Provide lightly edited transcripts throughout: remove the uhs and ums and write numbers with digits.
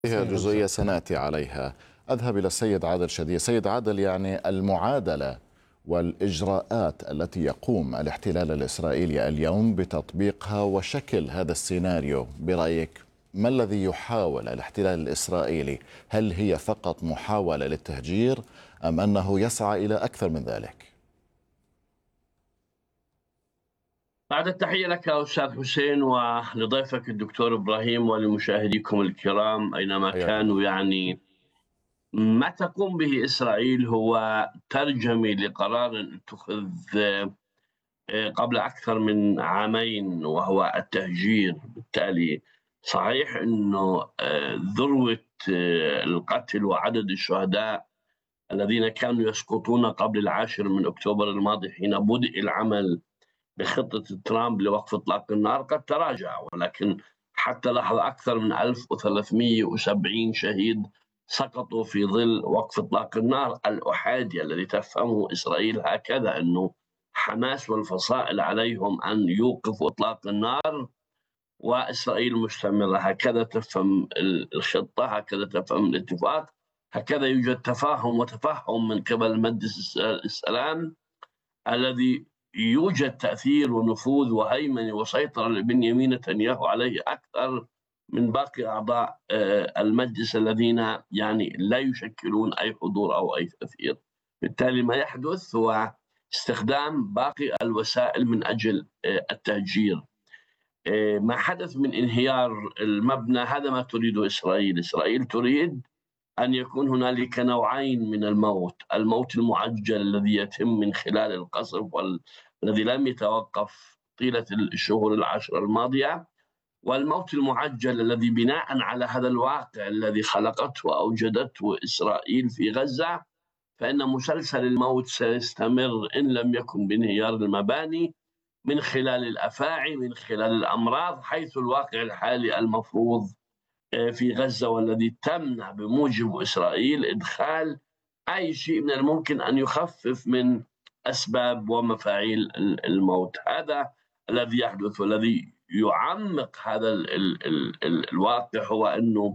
هي جزئية سنأتي عليها. أذهب إلى السيد عادل شديد. سيد عادل، يعني المعادلة والإجراءات التي يقوم الاحتلال الإسرائيلي اليوم بتطبيقها وشكل هذا السيناريو، برأيك ما الذي يحاول الاحتلال الإسرائيلي؟ هل هي فقط محاولة للتهجير أم أنه يسعى إلى أكثر من ذلك؟ بعد التحية لك أستاذ حسين ولضيفك الدكتور إبراهيم ولمشاهديكم الكرام أينما حياك الله. كانوا. ما تقوم به إسرائيل هو ترجمة لقرار اتخذ قبل أكثر من عامين، وهو التهجير. بالتالي صحيح أنه ذروة القتل وعدد الشهداء الذين كانوا يسقطون قبل 10 من أكتوبر الماضي حين بدأ العمل بخطة ترامب لوقف إطلاق النار قد تراجع، ولكن حتى لحظة أكثر من 1370 شهيد سقطوا في ظل وقف إطلاق النار الأحادي الذي تفهمه إسرائيل هكذا، أنه حماس والفصائل عليهم أن يوقفوا إطلاق النار وإسرائيل مستمرة. هكذا تفهم الخطة، هكذا تفهم الاتفاق، هكذا يوجد تفاهم وتفهم من قبل مجلس السلام الذي يوجد تأثير ونفوذ وهيمنة وسيطرة لبنيامين نتنياهو عليه أكثر من باقي أعضاء المجلس الذين لا يشكلون أي حضور أو أي تأثير. بالتالي ما يحدث هو استخدام باقي الوسائل من أجل التهجير. ما حدث من انهيار المبنى هذا ما تريده إسرائيل. إسرائيل تريد أن يكون هنالك نوعين من الموت: الموت المعجل الذي يتم من خلال القصف والذي لم يتوقف طيلة الشهور 10 الماضية، والموت المعجل الذي بناء على هذا الواقع الذي خلقته وأوجدته إسرائيل في غزة، فإن مسلسل الموت سيستمر إن لم يكن بانهيار المباني، من خلال الأفاعي، من خلال الأمراض، حيث الواقع الحالي المفروض في غزة والذي تمنع بموجب إسرائيل إدخال أي شيء من الممكن أن يخفف من أسباب ومفاعيل الموت. هذا الذي يحدث، والذي يعمق هذا الواقع هو أنه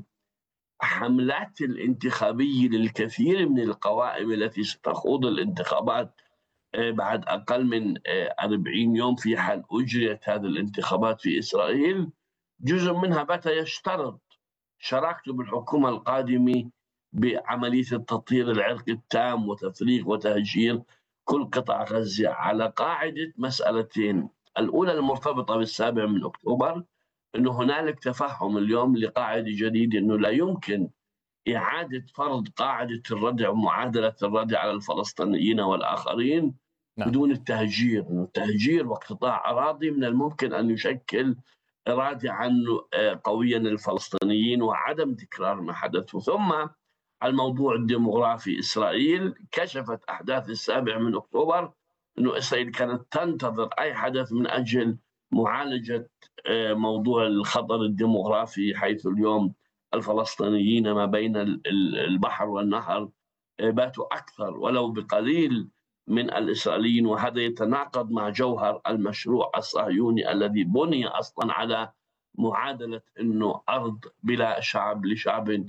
حملات الانتخابية للكثير من القوائم التي ستخوض الانتخابات بعد أقل من 40 يوم في حال أجريت هذه الانتخابات في إسرائيل، جزء منها بات يشترط شراكته بالحكومة القادمة بعملية التطهير العرقي التام وتفريغ وتهجير كل قطاع غزة على قاعدة مسألتين: الأولى المرتبطة بالسابع من أكتوبر، أنه هنالك تفهم اليوم لقاعدة جديدة أنه لا يمكن إعادة فرض قاعدة الردع ومعادلة الردع على الفلسطينيين والآخرين نعم. بدون التهجير. التهجير واقتطاع أراضي من الممكن أن يشكل رادعا قويا للفلسطينيين وعدم تكرار ما حدث. ثم الموضوع الديموغرافي. إسرائيل كشفت أحداث السابع من أكتوبر أنه إسرائيل كانت تنتظر أي حدث من أجل معالجة موضوع الخطر الديموغرافي، حيث اليوم الفلسطينيين ما بين البحر والنهر باتوا أكثر ولو بقليل من الإسرائيليين، وهذا يتناقض مع جوهر المشروع الصهيوني الذي بني أصلا على معادلة أنه أرض بلا شعب لشعب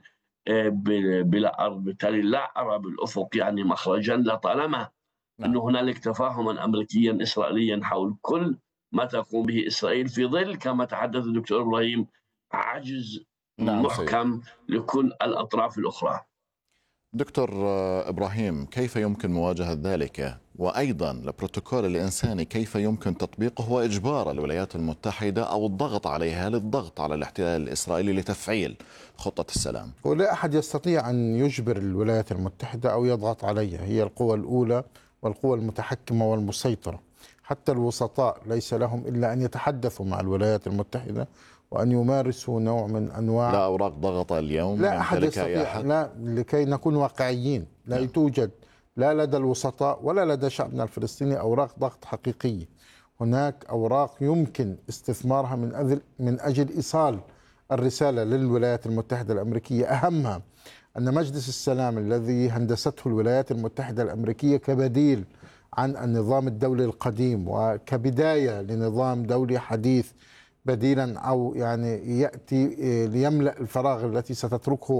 بلا أرض. بالتالي لا أرى بالأفق مخرجا لطالما أنه هنالك تفاهما أمريكيا إسرائيليا حول كل ما تقوم به إسرائيل، في ظل كما تحدث الدكتور إبراهيم عجز محكم لكل الأطراف الأخرى. دكتور إبراهيم، كيف يمكن مواجهة ذلك؟ وأيضا البروتوكول الإنساني كيف يمكن تطبيقه وإجبار الولايات المتحدة أو الضغط عليها للضغط على الاحتلال الإسرائيلي لتفعيل خطة السلام؟ ولا أحد يستطيع أن يجبر الولايات المتحدة أو يضغط عليها، هي القوى الأولى والقوى المتحكمة والمسيطرة. حتى الوسطاء ليس لهم إلا أن يتحدثوا مع الولايات المتحدة وأن يمارسوا نوع من أنواع لا أوراق ضغط اليوم لا أحد يستطيع. لا، لكي نكون واقعيين، لا توجد لا لدى الوسطاء ولا لدى شعبنا الفلسطيني أوراق ضغط حقيقية. هناك أوراق يمكن استثمارها من أجل إيصال الرسالة للولايات المتحدة الأمريكية. أهمها أن مجلس السلام الذي هندسته الولايات المتحدة الأمريكية كبديل عن النظام الدولي القديم وكبداية لنظام دولي حديث بديلا أو يعني يأتي ليملأ الفراغ التي ستتركه